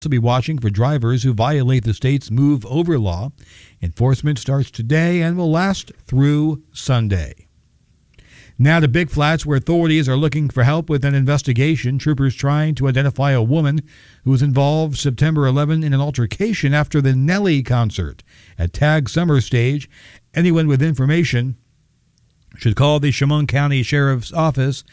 To be watching for drivers who violate the state's move over law. Enforcement starts today and will last through Sunday. Now to Big Flats, where authorities are looking for help with an investigation. Troopers trying to identify a woman who was involved September 11 in an altercation after the Nelly concert at Tag Summer Stage. Anyone with information should call the Chemung County Sheriff's Office,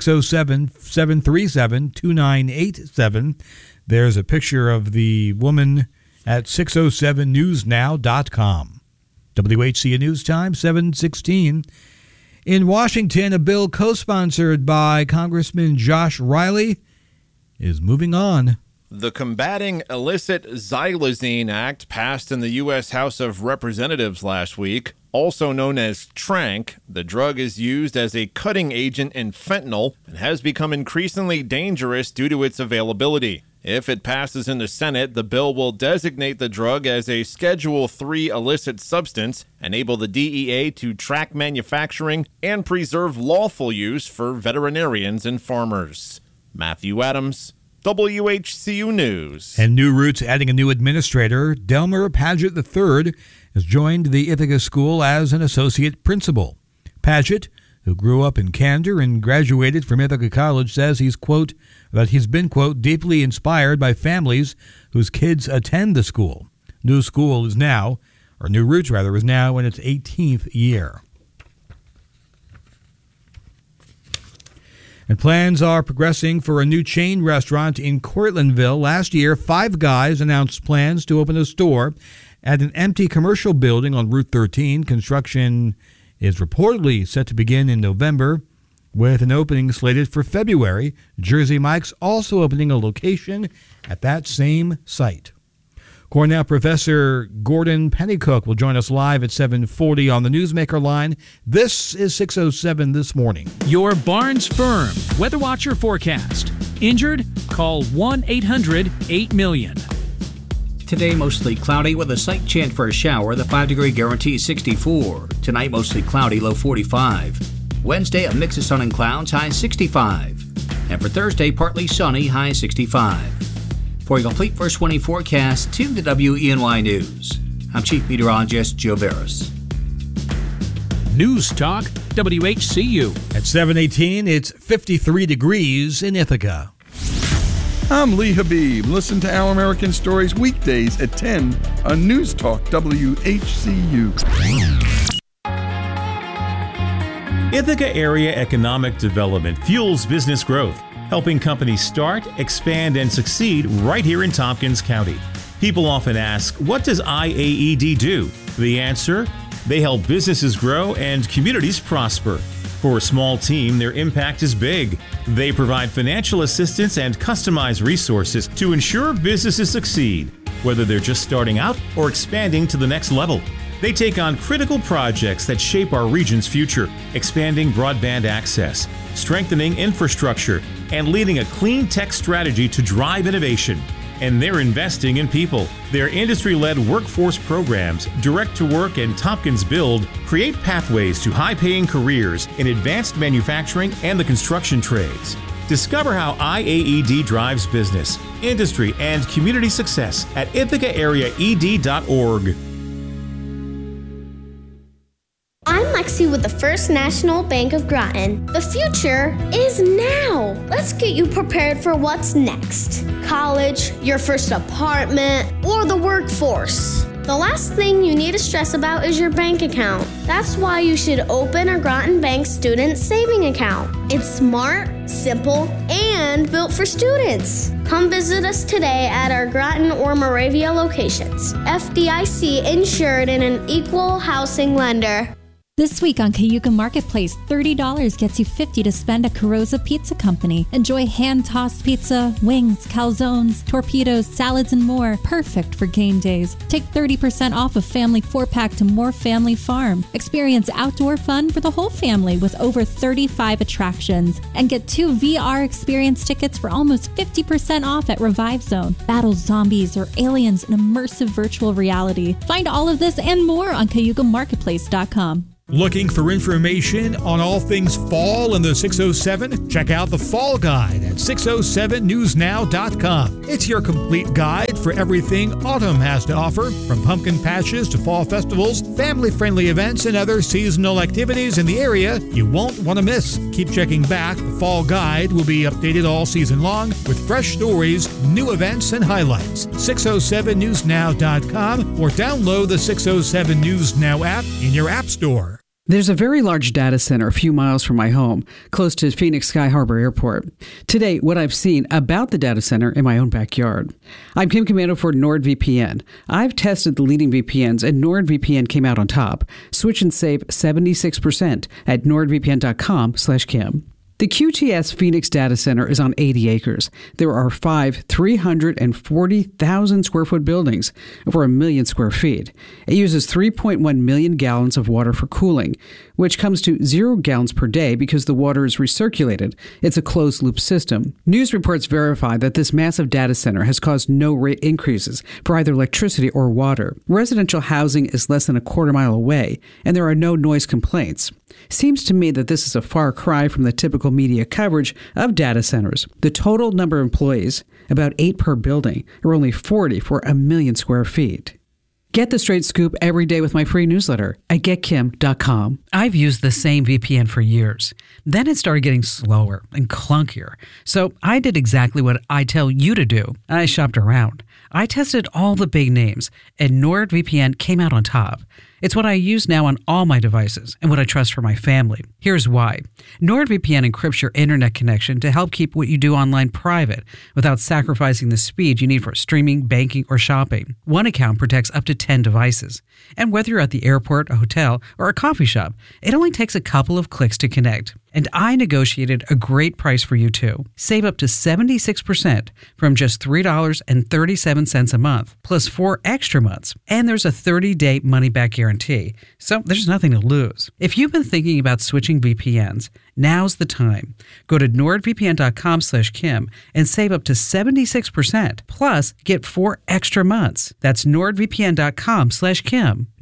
607-737-2987. There's a picture of the woman at 607newsnow.com. WHCN News Time, 7:16. In Washington, a bill co-sponsored by Congressman Josh Riley is moving on. The Combating Illicit Xylazine Act passed in the U.S. House of Representatives last week. Also known as Tranq, the drug is used as a cutting agent in fentanyl and has become increasingly dangerous due to its availability. If it passes in the Senate, the bill will designate the drug as a Schedule III illicit substance, enable the DEA to track manufacturing, and preserve lawful use for veterinarians and farmers. Matthew Adams, WHCU News. And New Roots adding a new administrator. Delmer Paget III has joined the Ithaca School as an associate principal. Paget, who grew up in Candor and graduated from Ithaca College, says he's, quote, that he's been, quote, deeply inspired by families whose kids attend the school. New Roots is now in its 18th year. And plans are progressing for a new chain restaurant in Cortlandville. Last year, Five Guys announced plans to open a store at an empty commercial building on Route 13. Construction is reportedly set to begin in November, with an opening slated for February. Jersey Mike's also opening a location at that same site. Cornell professor Gordon Pennycook will join us live at 7:40 on the Newsmaker line. This is 607 This Morning. Your Barnes Firm Weather Watcher forecast. Injured? Call 1-800-8-million. Today, mostly cloudy with a slight chance for a shower. The 5-degree guarantee is 64. Tonight, mostly cloudy, low 45. Wednesday, a mix of sun and clouds, high 65. And for Thursday, partly sunny, high 65. For a complete first 20 forecast, tune to WENY News. I'm Chief Meteorologist Joe Barris. News Talk, WHCU. At 7:18, it's 53 degrees in Ithaca. I'm Lee Habib. Listen to Our American Stories weekdays at 10 on News Talk WHCU. Ithaca Area Economic Development fuels business growth, helping companies start, expand, and succeed right here in Tompkins County. People often ask, what does IAED do? The answer? They help businesses grow and communities prosper. For a small team, their impact is big. They provide financial assistance and customized resources to ensure businesses succeed, whether they're just starting out or expanding to the next level. They take on critical projects that shape our region's future, expanding broadband access, strengthening infrastructure, and leading a clean tech strategy to drive innovation. And they're investing in people. Their industry-led workforce programs, Direct to Work and Tompkins Build, create pathways to high-paying careers in advanced manufacturing and the construction trades. Discover how IAED drives business, industry, and community success at IthacaAreaED.org. I'm Lexi with the First National Bank of Groton. The future is now. Let's get you prepared for what's next. College, your first apartment, or the workforce. The last thing you need to stress about is your bank account. That's why you should open a Groton Bank student saving account. It's smart, simple, and built for students. Come visit us today at our Groton or Moravia locations. FDIC insured and an equal housing lender. This week on Cayuga Marketplace, $30 gets you $50 to spend at Carosa Pizza Company. Enjoy hand-tossed pizza, wings, calzones, torpedoes, salads, and more. Perfect for game days. Take 30% off a family 4-pack to More Family Farm. Experience outdoor fun for the whole family with over 35 attractions. And get 2 VR experience tickets for almost 50% off at Revive Zone. Battle zombies or aliens in immersive virtual reality. Find all of this and more on CayugaMarketplace.com. Looking for information on all things fall in the 607? Check out the Fall Guide at 607newsnow.com. It's your complete guide for everything autumn has to offer, from pumpkin patches to fall festivals, family-friendly events, and other seasonal activities in the area you won't want to miss. Keep checking back. The Fall Guide will be updated all season long with fresh stories, new events, and highlights. 607newsnow.com or download the 607 News Now app in your app store. There's a very large data center a few miles from my home, close to Phoenix Sky Harbor Airport. Today, what I've seen about the data center in my own backyard. I'm Kim Commando for NordVPN. I've tested the leading VPNs, and NordVPN came out on top. Switch and save 76% at nordvpn.com/Kim. The QTS Phoenix Data Center is on 80 acres. There are 5 340,000 square foot buildings, over 1 million square feet. It uses 3.1 million gallons of water for cooling, which comes to 0 gallons per day because the water is recirculated. It's a closed-loop system. News reports verify that this massive data center has caused no rate increases for either electricity or water. Residential housing is less than a quarter mile away, and there are no noise complaints. Seems to me that this is a far cry from the typical media coverage of data centers. The total number of employees, about 8 per building, are only 40 for 1 million square feet. Get the straight scoop every day with my free newsletter at getkim.com. I've used the same VPN for years. Then it started getting slower and clunkier. So I did exactly what I tell you to do. I shopped around. I tested all the big names, and NordVPN came out on top. It's what I use now on all my devices and what I trust for my family. Here's why. NordVPN encrypts your internet connection to help keep what you do online private without sacrificing the speed you need for streaming, banking, or shopping. One account protects up to 10 devices. And whether you're at the airport, a hotel, or a coffee shop, it only takes a couple of clicks to connect. And I negotiated a great price for you too. Save up to 76% from just $3.37 a month, plus 4 extra months. And there's a 30-day money-back guarantee, so there's nothing to lose. If you've been thinking about switching VPNs, now's the time. Go to nordvpn.com/Kim and save up to 76%, plus get 4 extra months. That's nordvpn.com/Kim.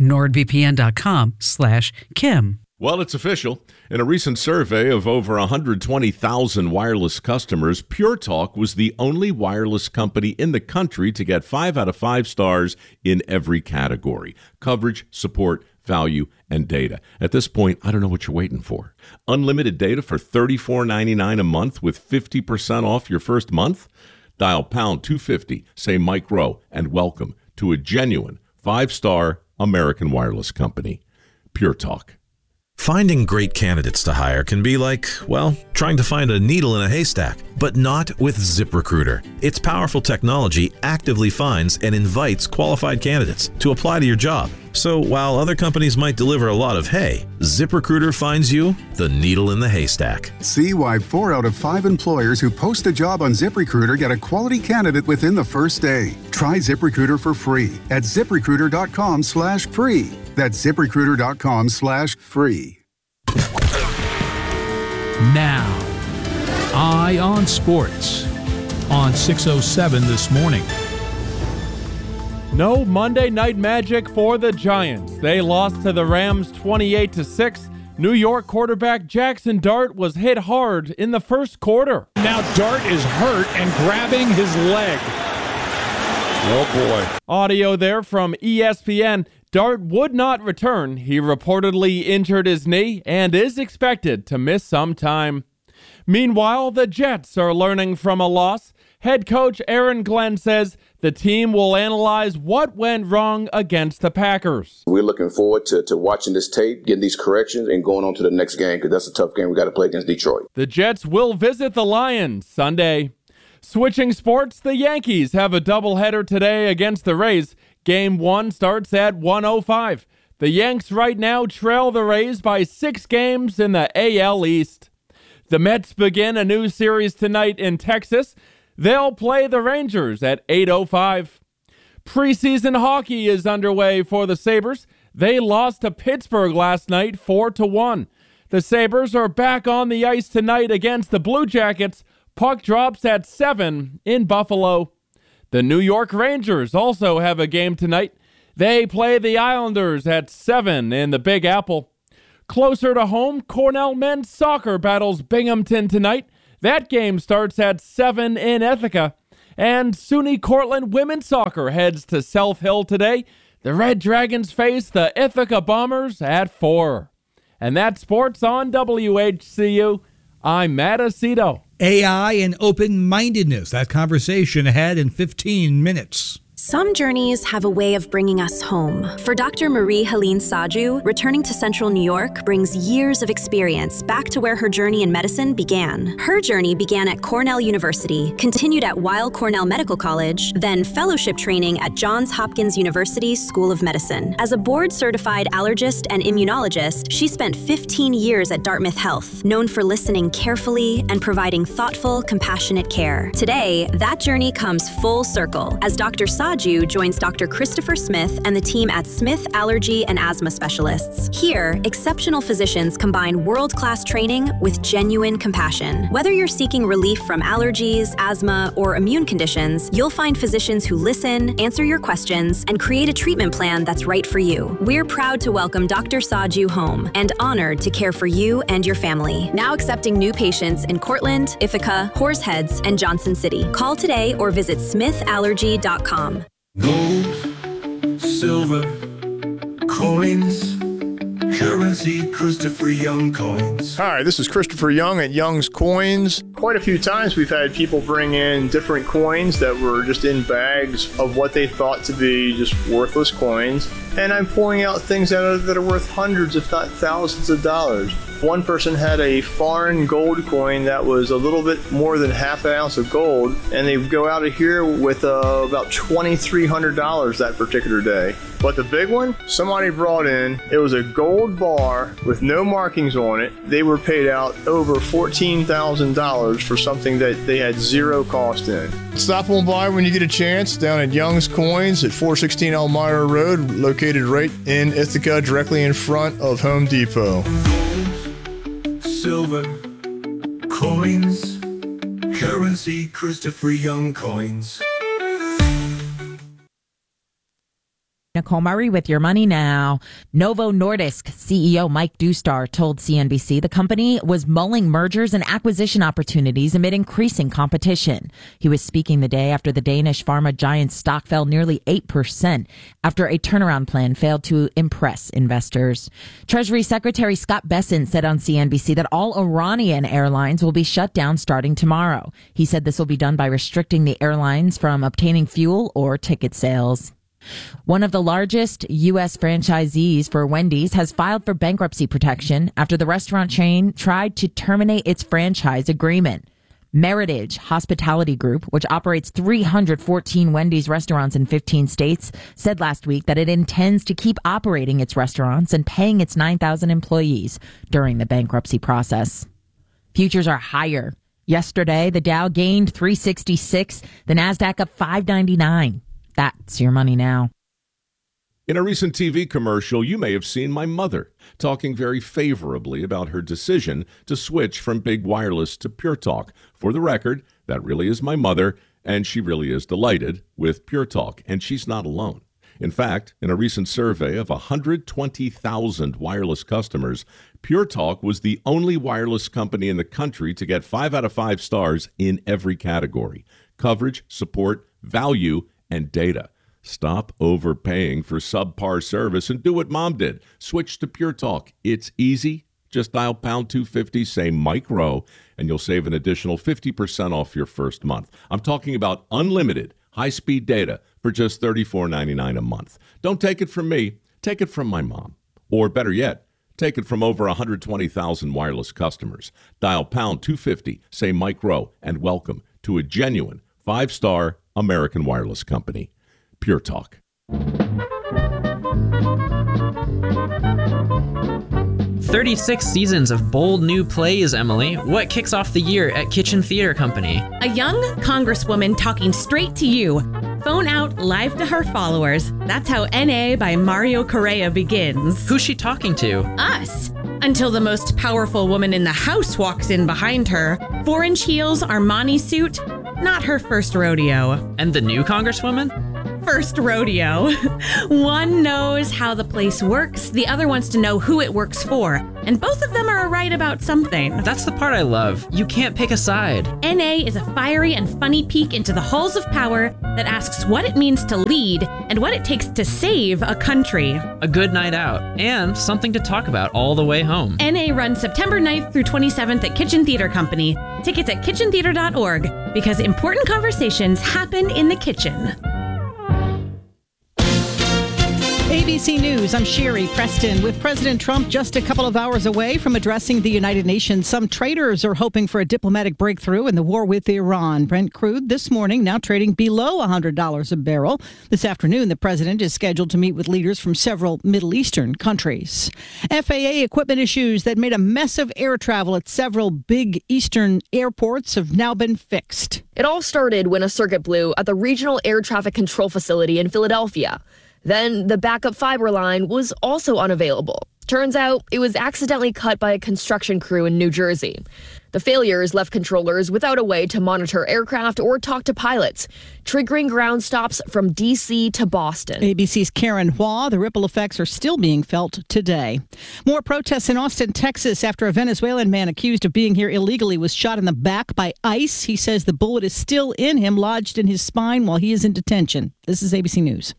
nordvpn.com/Kim. Well, it's official. In a recent survey of over 120,000 wireless customers, Pure Talk was the only wireless company in the country to get 5 out of 5 stars in every category: coverage, support, value, and data. At this point, I don't know what you're waiting for. Unlimited data for $34.99 a month with 50% off your first month? Dial pound 250, say Mike Rowe, and welcome to a genuine 5-star American wireless company. Pure Talk. Finding great candidates to hire can be like, well, trying to find a needle in a haystack, but not with ZipRecruiter. Its powerful technology actively finds and invites qualified candidates to apply to your job. So while other companies might deliver a lot of hay, ZipRecruiter finds you the needle in the haystack. See why 4 out of 5 employers who post a job on ZipRecruiter get a quality candidate within the first day. Try ZipRecruiter for free at ZipRecruiter.com/free. That's ZipRecruiter.com/free. Now, Eye on Sports on 607 this morning. No Monday Night Magic for the Giants. They lost to the Rams 28-6. New York quarterback Jackson Dart was hit hard in the first quarter. Now Dart is hurt and grabbing his leg. Oh boy. Audio there from ESPN. Dart would not return. He reportedly injured his knee and is expected to miss some time. Meanwhile, the Jets are learning from a loss. Head coach Aaron Glenn says the team will analyze what went wrong against the Packers. We're looking forward to watching this tape, getting these corrections, and going on to the next game because that's a tough game we got to play against Detroit. The Jets will visit the Lions Sunday. Switching sports, the Yankees have a doubleheader today against the Rays. Game 1 starts at 1:05. The Yanks right now trail the Rays by 6 games in the AL East. The Mets begin a new series tonight in Texas. They'll play the Rangers at 8:05. Preseason hockey is underway for the Sabres. They lost to Pittsburgh last night 4-1. The Sabres are back on the ice tonight against the Blue Jackets. Puck drops at 7 in Buffalo. The New York Rangers also have a game tonight. They play the Islanders at 7 in the Big Apple. Closer to home, Cornell men's soccer battles Binghamton tonight. That game starts at 7 in Ithaca. And SUNY Cortland women's soccer heads to South Hill today. The Red Dragons face the Ithaca Bombers at 4. And that's sports on WHCU. I'm Matt Aceto. AI and open-mindedness. That conversation ahead in 15 minutes. Some journeys have a way of bringing us home. For Dr. Marie-Helene Saju, returning to Central New York brings years of experience back to where her journey in medicine began. Her journey began at Cornell University, continued at Weill Cornell Medical College, then fellowship training at Johns Hopkins University School of Medicine. As a board-certified allergist and immunologist, she spent 15 years at Dartmouth Health, known for listening carefully and providing thoughtful, compassionate care. Today, that journey comes full circle as Dr. Saju joins Dr. Christopher Smith and the team at Smith Allergy and Asthma Specialists. Here, exceptional physicians combine world-class training with genuine compassion. Whether you're seeking relief from allergies, asthma, or immune conditions, you'll find physicians who listen, answer your questions, and create a treatment plan that's right for you. We're proud to welcome Dr. Saju home and honored to care for you and your family. Now accepting new patients in Cortland, Ithaca, Horseheads, and Johnson City. Call today or visit smithallergy.com. Gold, silver, coins, currency, Christopher Young coins. Hi, this is Christopher Young at Young's Coins. Quite a few times we've had people bring in different coins that were just in bags of what they thought to be just worthless coins. And I'm pulling out things that are worth hundreds, if not thousands of dollars. One person had a foreign gold coin that was a little bit more than half an ounce of gold, and they go out of here with about $2,300 that particular day. But the big one, somebody brought in, it was a gold bar with no markings on it. They were paid out over $14,000 for something that they had zero cost in. Stop on by when you get a chance down at Young's Coins at 416 Elmira Road, located right in Ithaca, directly in front of Home Depot. Silver, coins, currency, Christopher Young coins. Nicole Murray with your money now. Novo Nordisk CEO Mike Dustar told CNBC the company was mulling mergers and acquisition opportunities amid increasing competition. He was speaking the day after the Danish pharma giant's stock fell nearly 8% after a turnaround plan failed to impress investors. Treasury Secretary Scott Bessent said on CNBC that all Iranian airlines will be shut down starting tomorrow. He said this will be done by restricting the airlines from obtaining fuel or ticket sales. One of the largest U.S. franchisees for Wendy's has filed for bankruptcy protection after the restaurant chain tried to terminate its franchise agreement. Meritage Hospitality Group, which operates 314 Wendy's restaurants in 15 states, said last week that it intends to keep operating its restaurants and paying its 9,000 employees during the bankruptcy process. Futures are higher. Yesterday, the Dow gained 366, the Nasdaq up 599. That's your money now. In a recent TV commercial, you may have seen my mother talking very favorably about her decision to switch from big wireless to Pure Talk. For the record, that really is my mother, and she really is delighted with Pure Talk, and she's not alone. In fact, in a recent survey of 120,000 wireless customers, Pure Talk was the only wireless company in the country to get 5 out of 5 stars in every category: coverage, support, value, and data. Stop overpaying for subpar service and do what Mom did. Switch to Pure Talk. It's easy. Just dial pound 250, say Mike Rowe, and you'll save an additional 50% off your first month. I'm talking about unlimited high-speed data for just $34.99 a month. Don't take it from me. Take it from my mom. Or better yet, take it from over 120,000 wireless customers. Dial pound 250, say Mike Rowe, and welcome to a genuine 5-star American wireless company. Pure Talk. 36 seasons of bold new plays, Emily. What kicks off the year at Kitchen Theater Company? A young congresswoman talking straight to you. Phone out live to her followers. That's how NA by Mario Correa begins. Who's she talking to? Us. Until the most powerful woman in the house walks in behind her. 4-inch heels, Armani suit. Not her first rodeo. And the new congresswoman? first rodeo. One knows how the place works, the other wants to know who it works for, and both of them are right about something. That's the part I love. You can't pick a side. NA is a fiery and funny peek into the halls of power that asks what it means to lead and what it takes to save a country. A good night out, and something to talk about all the way home. NA runs September 9th through 27th at Kitchen Theater Company. Tickets at kitchentheater.org, because important conversations happen in the kitchen. ABC News, I'm Sherry Preston. With President Trump just a couple of hours away from addressing the United Nations, some traders are hoping for a diplomatic breakthrough in the war with Iran. Brent crude this morning now trading below $100 a barrel. This afternoon, the president is scheduled to meet with leaders from several Middle Eastern countries. FAA equipment issues that made a mess of air travel at several big Eastern airports have now been fixed. It all started when a circuit blew at the Regional Air Traffic Control Facility in Philadelphia. Then the backup fiber line was also unavailable. Turns out it was accidentally cut by a construction crew in New Jersey. The failures left controllers without a way to monitor aircraft or talk to pilots, triggering ground stops from D.C. to Boston. ABC's Karen Hua. The ripple effects are still being felt today. More protests in Austin, Texas, after a Venezuelan man accused of being here illegally was shot in the back by ICE. He says the bullet is still in him, lodged in his spine while he is in detention. This is ABC News.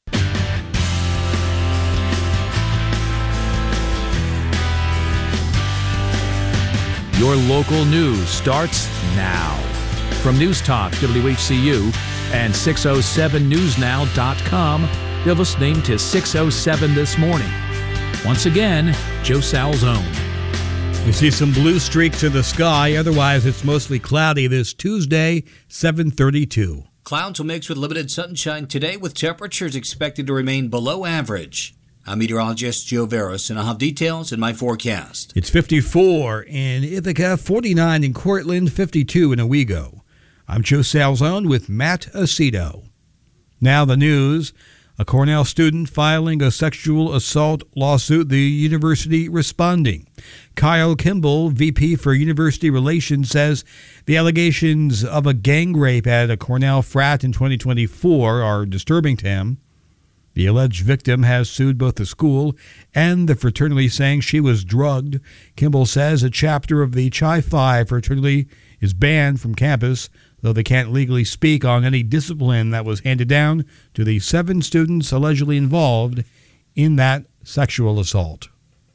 Your local news starts now. From News Talk WHCU and 607newsnow.com, you're listening to 607 This Morning. Once again, Joe Salzone. We see some blue streaks in the sky. Otherwise, it's mostly cloudy this Tuesday, 7:32. Clouds will mix with limited sunshine today, with temperatures expected to remain below average. I'm meteorologist Joe Veras, and I'll have details in my forecast. It's 54 in Ithaca, 49 in Cortland, 52 in Owego. I'm Joe Salzone with Matt Aceto. Now the news. A Cornell student filing a sexual assault lawsuit, the university responding. Kyle Kimball, VP for University Relations, says the allegations of a gang rape at a Cornell frat in 2024 are disturbing to him. The alleged victim has sued both the school and the fraternity, saying she was drugged. Kimball says a chapter of the Chi Phi fraternity is banned from campus, though they can't legally speak on any discipline that was handed down to the 7 students allegedly involved in that sexual assault.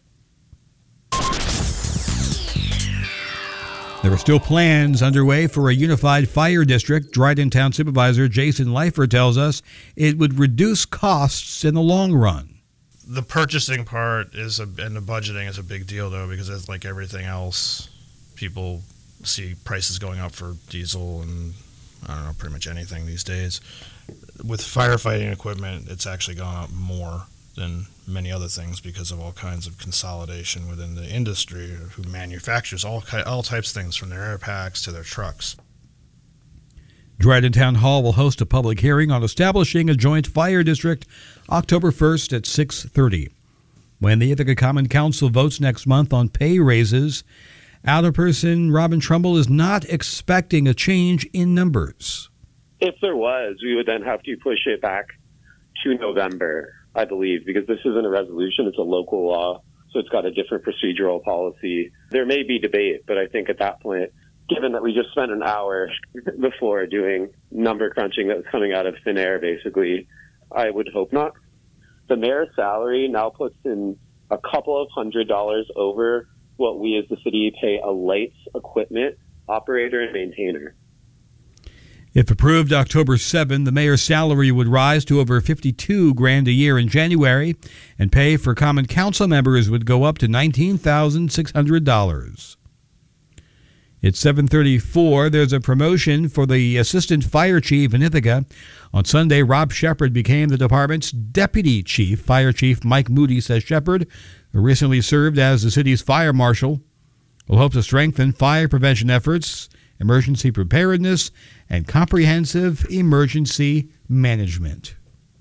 There are still plans underway for a unified fire district. Dryden Town Supervisor Jason Leifer tells us it would reduce costs in the long run. The purchasing part and the budgeting is a big deal, though, because it's like everything else. People see prices going up for diesel and, I don't know, pretty much anything these days. With firefighting equipment, it's actually gone up more than many other things because of all kinds of consolidation within the industry who manufactures all types of things, from their air packs to their trucks. Dryden Town Hall will host a public hearing on establishing a joint fire district October 1st at 6:30. When the Ithaca Common Council votes next month on pay raises, Alderperson Robin Trumbull is not expecting a change in numbers. If there was, we would then have to push it back to November, I believe, because this isn't a resolution, it's a local law, so it's got a different procedural policy. There may be debate, but I think at that point, given that we just spent an hour before doing number crunching that was coming out of thin air, basically, I would hope not. The mayor's salary now puts in a couple of $100s over what we as the city pay a lights equipment operator and maintainer. If approved October 7, the mayor's salary would rise to over $52,000 a year in January, and pay for common council members would go up to $19,600. It's 7:34. There's a promotion for the assistant fire chief in Ithaca. On Sunday, Rob Shepard became the department's deputy chief. Fire Chief Mike Moody says Shepard, who recently served as the city's fire marshal, will hope to strengthen fire prevention efforts, emergency preparedness, and comprehensive emergency management.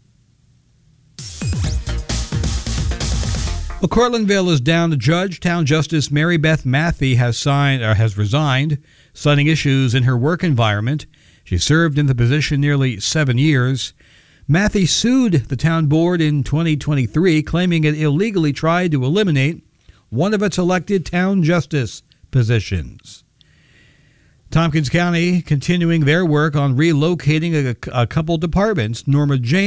Well, Cortlandville is down a judge. Town Justice Mary Beth Mathey has resigned, citing issues in her work environment. She served in the position nearly 7 years. Matthey sued the town board in 2023, claiming it illegally tried to eliminate one of its elected town justice positions. Tompkins County continuing their work on relocating a couple departments. Norma James